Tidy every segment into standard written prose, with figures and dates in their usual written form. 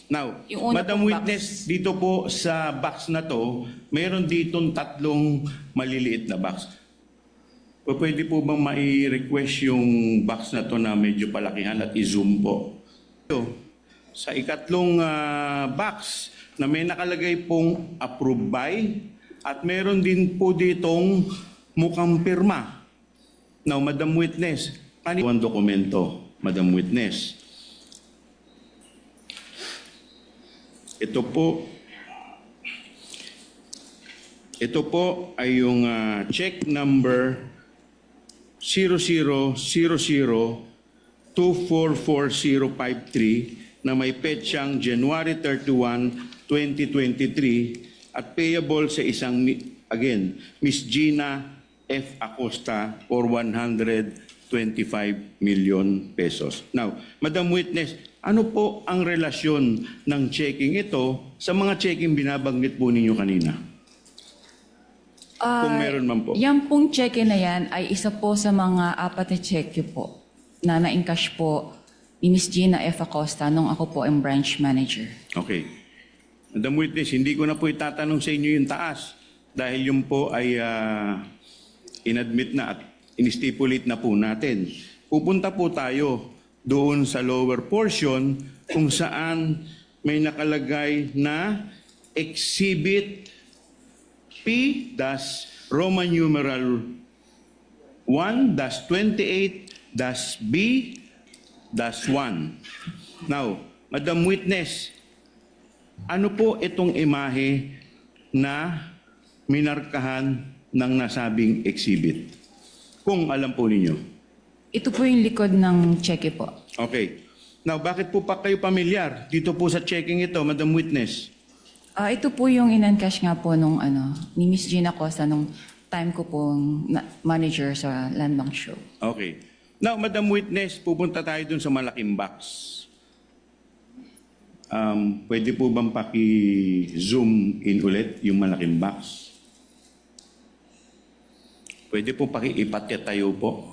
Now, Yung una Madam pong Witness, dito po sa box na to, meron ditong tatlong maliliit na box. Pwede po bang mai-request yung box na to na medyo palakihan at i-zoom po? Sa ikatlong box na may nakalagay pong approved by at meron din po ditong mukhang pirma. Now, Madam Witness, ano ang dokumento, Madam Witness? Ito po ay yung check number 0000244053 na may petsang January 31, 2023 at payable sa isang, again, Miss Gina F. Acosta for 125 million pesos. Now, Madam Witness, ano po ang relasyon ng checking ito sa mga checking binabanggit po ninyo kanina? Kung meron man po. Yan pong cheque na yan ay isa po sa mga apat na cheque po na na-encash po ni Ms. Gina F. Acosta nung ako po ang branch manager. Okay. Madam Witness, hindi ko na po itatanong sa inyo yung taas dahil yun po ay inadmit na at inistipulate na po natin. Pupunta po tayo doon sa lower portion kung saan may nakalagay na Exhibit P-Roman numeral 1-28-B-1. Now, Madam Witness, ano po itong imahe na minarkahan ng nasabing exhibit? Kung alam po ninyo. Ito po yung likod ng cheque po. Okay. Now, bakit po pa kayo pamilyar dito po sa checking ito, Madam Witness? Ito po yung in-encash nga po nung ni Ms. Gina Acosta nung time ko pong manager sa Land Bank Show. Okay. Now, Madam Witness, pupunta tayo dun sa malaking box. Pwede po bang paki-zoom in ulit yung malaking box? Pwede po paki-ipatya-tayo po.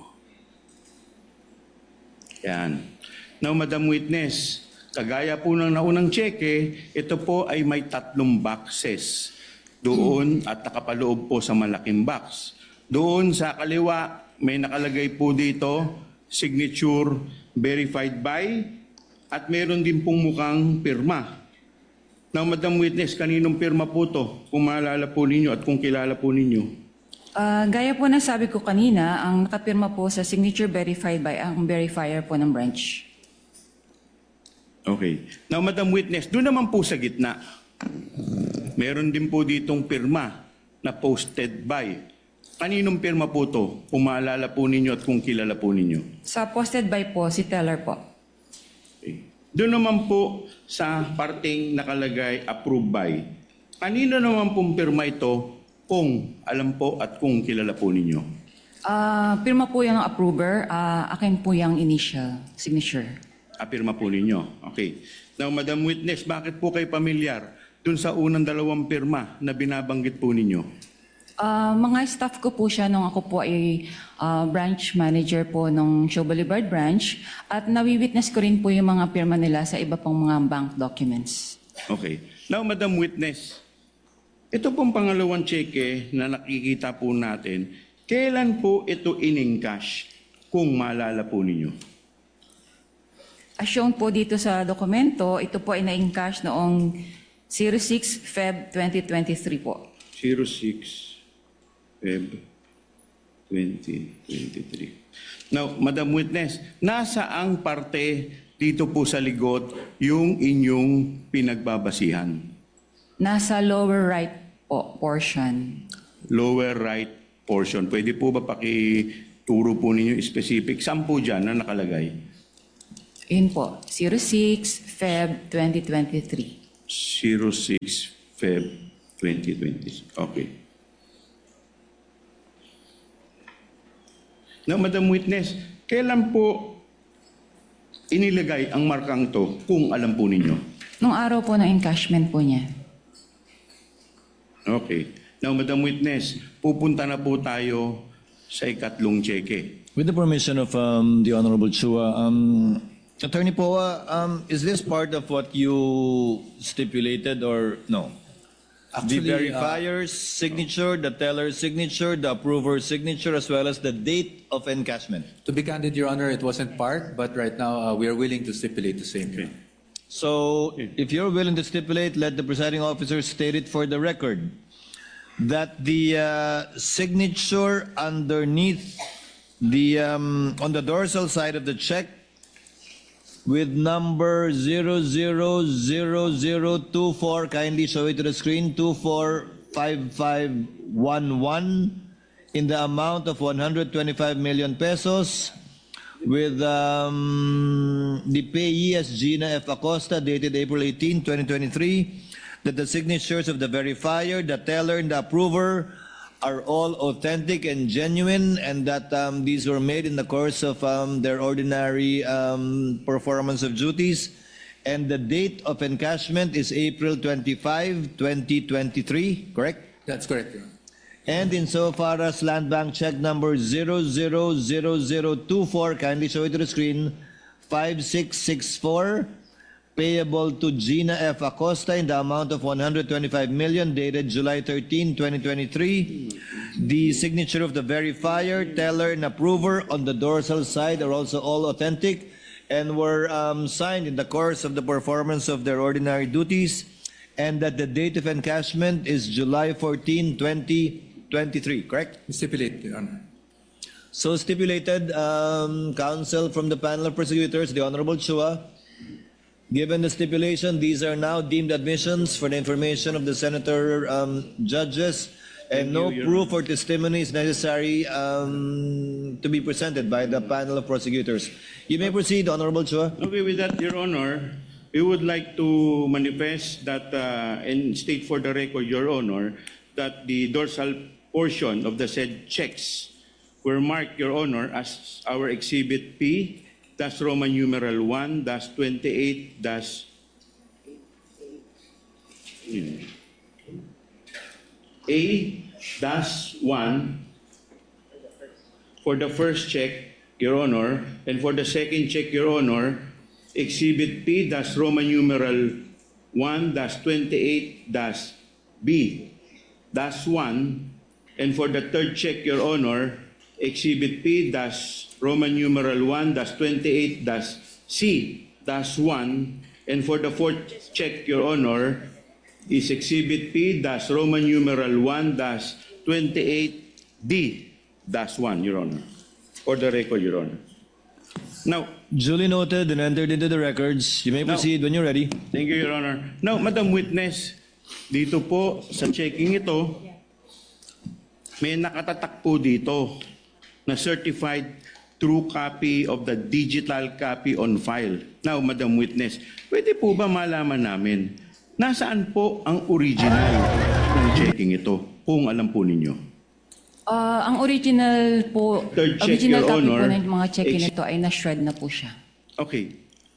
Yan. Now, Madam Witness, kagaya po ng naunang cheque, ito po ay may 3 boxes doon at nakapaloob po sa malaking box. Doon sa kaliwa, may nakalagay po dito, signature verified by, at meron din pong mukhang pirma. Now, Madam Witness, kaninong pirma po to? Kung maalala po ninyo at kung kilala po ninyo. Gaya po na sabi ko kanina, ang nakapirma po sa signature verified by ang verifier po ng branch. Okay. Now, Madam Witness, doon naman po sa gitna, meron din po ditong pirma na posted by. Kaninong pirma po to? Kung maalala po ninyo at kung kilala po ninyo. Sa posted by po, si teller po. Okay. Doon naman po sa parting nakalagay approved by. Kanino naman pong pirma ito kung alam po at kung kilala po ninyo? Pirma po yung approver, akin po yung initial signature. Pirma po ninyo. Okay. Now, Madam Witness, bakit po kayo pamilyar dun sa unang 2 pirma na binabanggit po ninyo? Mga staff ko po siya nung ako po ay branch manager po ng Show Boulevard branch at nawi-witness ko rin po yung mga pirma nila sa iba pang mga bank documents. Okay. Now, Madam Witness, ito pong pangalawang cheque na nakikita po natin, kailan po ito in-encash kung maalala po ninyo? As shown po dito sa dokumento, ito po ay na-encash noong 06 Feb 2023 po. 06 Feb 2023. Now, Madam Witness, nasa ang parte dito po sa ligot yung inyong pinagbabasihan? Nasa lower right po portion. Lower right portion. Pwede po ba pakituro po ninyo specific? Saan po dyan na nakalagay? Yun po, 06 Feb 2023. 06 Feb 2020. Okay. Now, Madam Witness, kailan po inilagay ang markang to kung alam po ninyo? Nung araw po ng encashment po niya. Okay. Now, Madam Witness, pupunta na po tayo sa ikatlong cheque. With the permission of the Honorable Chua, Attorney Poa, is this part of what you stipulated or no? Actually, The verifier's signature, the teller's signature, the approver's signature, as well as the date of encashment. to be candid, Your Honor, it wasn't part, but right now we are willing to stipulate the same. Okay. So, if you're willing to stipulate, let the presiding officer state it for the record that the signature underneath the on the dorsal side of the check with number 000024, kindly show it to the screen, 245511 in the amount of 125 million pesos with the payee as Gina F. Acosta, dated April 18, 2023, that the signatures of the verifier, the teller, and the approver are all authentic and genuine, and that these were made in the course of their ordinary performance of duties. And the date of encashment is April 25, 2023, correct? That's correct, Your Honor. And insofar as Land Bank check number 000024, kindly show it to the screen, 5664, payable to Gina F. Acosta in the amount of 125 million, dated July 13, 2023. The signature of the verifier, teller, and approver on the dorsal side are also all authentic and were signed in the course of the performance of their ordinary duties, and that the date of encashment is July 14, 2023, correct? Stipulate, Your Honor. So stipulated, counsel from the panel of prosecutors, the Honorable Chua. Given the stipulation, these are now deemed admissions for the information of the senator judges, and no proof or testimony is necessary to be presented by the panel of prosecutors. You may proceed, Honorable Chua. Okay, with that, Your Honor, we would like to manifest that and state for the record, Your Honor, that the dorsal portion of the said checks were marked, Your Honor, as our Exhibit P, that's Roman numeral 1, that's 28, that's A-1 for the first check, Your Honor, and for the second check, Your Honor, Exhibit P, that's Roman numeral 1, that's 28, that's B, that's 1, and for the third check, Your Honor, Exhibit P, that's Roman numeral 1, that's 28, that's C, that's 1, and for the fourth check, Your Honor, is Exhibit P, that's Roman numeral 1, that's 28D, that's 1, Your Honor. For the record, Your Honor. Now, Duly noted and entered into the records. You may proceed when you're ready. thank you, Your Honor. Now, Madam Witness, dito po sa checking ito, may nakatatak po dito na certified true copy of the digital copy on file. Now, Madam Witness, pwede po ba malaman namin nasaan po ang original ng checking ito? Kung alam po ninyo. Ang original po, Third check, original Your copy po Honor. ng mga check-in nito ay na-shred na po siya. Okay.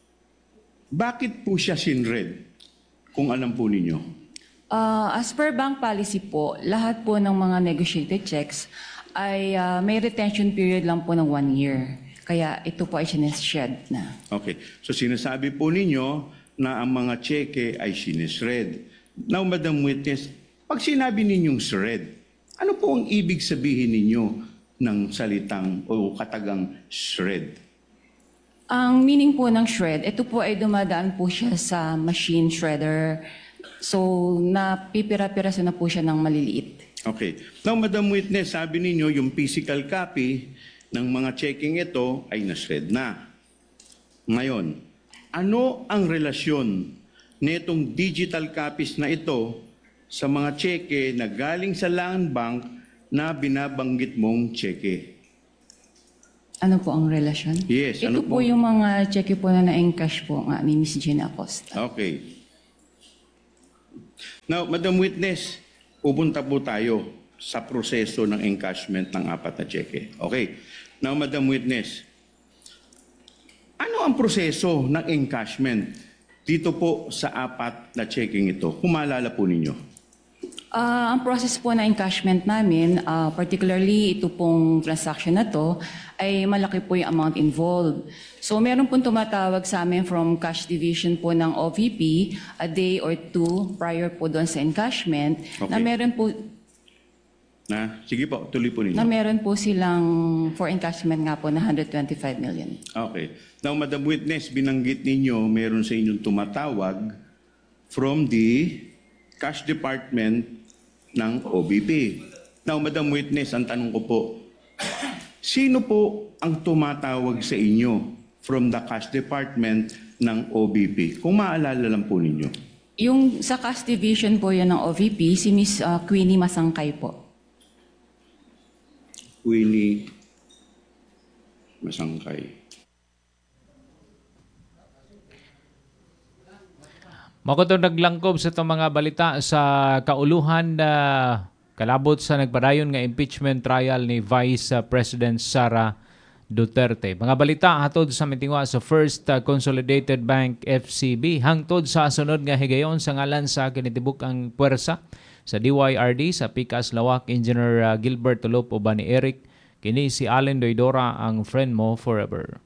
Bakit po siya sinred? Kung alam po ninyo. As per bank policy po, lahat po ng mga negotiated checks ay may retention period lang po ng 1 year. Kaya ito po ay sineshed na. Okay. So sinasabi po ninyo na ang mga cheque ay sinisred. Now, Madam Witness, pag sinabi ninyong shred, ano po ang ibig sabihin ninyo ng salitang o katagang shred? Ang meaning po ng shred, ito po ay dumadaan po siya sa machine shredder. So, napipira-piraso na po siya ng maliliit. Okay. Now, Madam Witness, sabi ninyo yung physical copy ng mga checking ito ay na-shred na. Ngayon, ano ang relasyon nitong digital copies na ito sa mga cheque na galing sa Land Bank na binabanggit mong cheque? Ano po ang relasyon? Yes, Ito ano po po? yung mga cheque po na na-encash po nga ni Ms. Gina Acosta. Okay. Now, Madam Witness, pupunta po tayo sa proseso ng encashment ng 4 na cheque. Okay. Now, Madam Witness, ano ang proseso ng encashment dito po sa 4 na checking ito? Kung maalala po ninyo. Ang process po na encashment namin, particularly ito pong transaction na to, ay malaki po yung amount involved. So meron pong tumatawag sa amin from cash division po ng OVP a day or two prior po doon sa encashment na Okay. meron po Sige po, tuloy po ninyo. na meron po silang for encashment nga po na 125 million. Okay. Now, Madam Witness, binanggit ninyo meron sa inyong tumatawag from the cash department ng OBP. Now, Madam Witness, ang tanong ko po, sino po ang tumatawag sa inyo from the cash department ng OBP? Kung maalala lang po ninyo. Yung sa cash division po yan ng OVP, si Miss Queenie Masangkay po. Winnie Masangkay. Makotong naglangkob sa itong mga balita sa kauluhan na kalabot sa nagpadayon nga impeachment trial ni Vice President Sara Duterte. Mga balita hatod sa mitingwa sa First Consolidated Bank FCB hangtod sa sunod nga higayon sa ngalan sa kinitibuk ang puwersa sa DYRD sa Pikas Lawak Engineer Gilbert Tulop uban ni Eric kini si Allen Doydora ang friend mo forever.